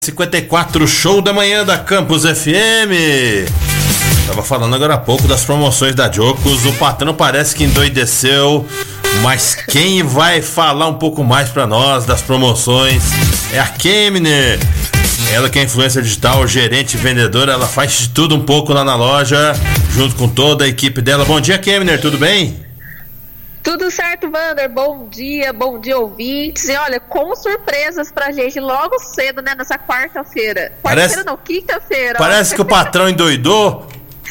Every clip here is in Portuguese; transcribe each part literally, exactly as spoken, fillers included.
cinquenta e quatro, show da manhã da Campus F M. Tava falando agora há pouco das promoções da Jocos. O patrão parece que endoideceu, mas quem vai falar um pouco mais pra nós das promoções é a Kemner. Ela que é influencer digital, gerente, vendedora, ela faz de tudo um pouco lá na loja, junto com toda a equipe dela. Bom dia, Kemner, tudo bem? Tudo certo, Wander, bom dia, bom dia, ouvintes. E olha, com surpresas pra gente logo cedo, né, nessa quarta-feira. Quarta-feira não, quinta-feira. Parece ó. que o patrão endoidou.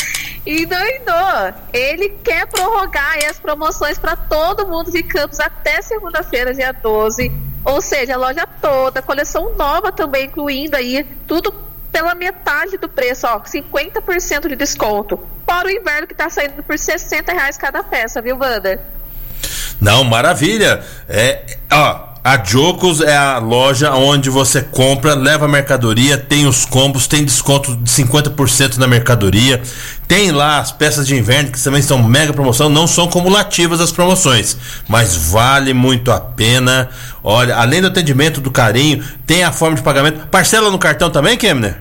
Endoidou. Ele quer prorrogar aí as promoções pra todo mundo de Campos até segunda-feira, dia doze. Ou seja, a loja toda, coleção nova também, incluindo aí tudo pela metade do preço, ó, cinquenta por cento de desconto. Fora o inverno que tá saindo por sessenta reais cada peça, viu, Wander? Não, maravilha. É, ó, a Jocos é a loja onde você compra, leva a mercadoria, tem os combos, tem desconto de cinquenta por cento na mercadoria, tem lá as peças de inverno que também são mega promoção, não são cumulativas as promoções, mas vale muito a pena. Olha, além do atendimento, do carinho, tem a forma de pagamento. Parcela no cartão também, Kemner?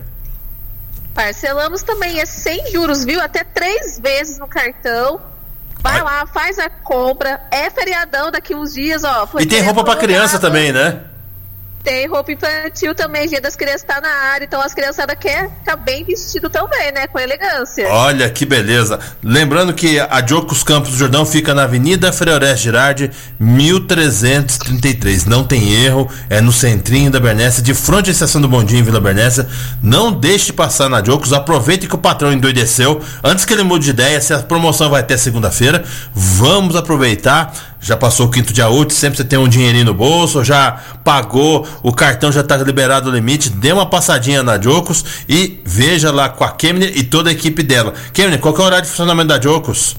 Parcelamos também, é sem juros, viu? Até três vezes no cartão. Vai lá, faz a compra. É feriadão daqui uns dias, ó. E tem roupa pra criança também, né? Tem roupa infantil também, Dia das Crianças tá na área, então as criançadas querem ficar bem vestido também, né? Com elegância. Olha que beleza. Lembrando que a Jocos Campos do Jordão fica na Avenida Freoreste Girardi, mil trezentos e trinta e três. Não tem erro, é no centrinho da Bernécia, de frente à estação do Bondinho, Vila Bernécia. Não deixe de passar na Jocos, aproveite que o patrão endoideceu, antes que ele mude de ideia, se a promoção vai até segunda-feira, vamos aproveitar. Já passou o quinto dia útil, sempre você tem um dinheirinho no bolso, já pagou, o cartão já está liberado o limite, dê uma passadinha na Jocos e veja lá com a Kemner e toda a equipe dela. Kemner, qual que é o horário de funcionamento da Jocos?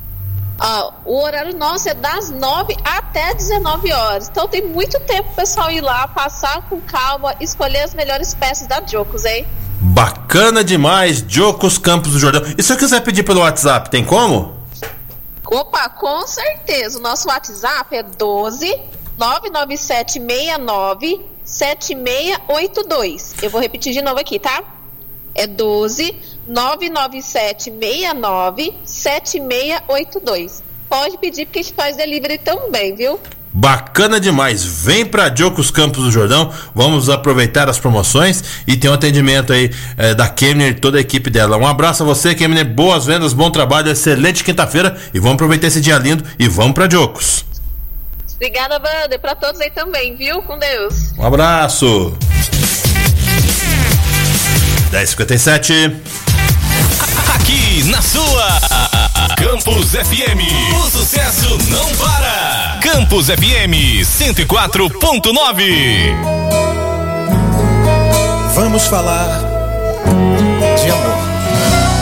Ah, o horário nosso é das nove até dezenove horas, então tem muito tempo o pessoal ir lá, passar com calma, escolher as melhores peças da Jocos, hein? Bacana demais, Jocos Campos do Jordão. E se eu quiser pedir pelo WhatsApp, tem como? Opa, com certeza. O nosso WhatsApp é doze nove nove sete seis nove sete seis oito dois. Eu vou repetir de novo aqui, tá? É doze nove nove sete seis nove sete seis oito dois. Pode pedir porque a gente faz delivery também, viu? Bacana demais, vem pra Jocos Campos do Jordão, vamos aproveitar as promoções e tem um atendimento aí é, da Kemner e toda a equipe dela. Um abraço a você, Kemner, boas vendas, bom trabalho, excelente quinta-feira e vamos aproveitar esse dia lindo e vamos pra Jocos. Obrigada, Wander, pra todos aí também, viu? Com Deus. Um abraço. dez e cinquenta e sete. Aqui na sua Campus F M, o sucesso não para. Campus F M cento e quatro ponto nove. Vamos falar de amor.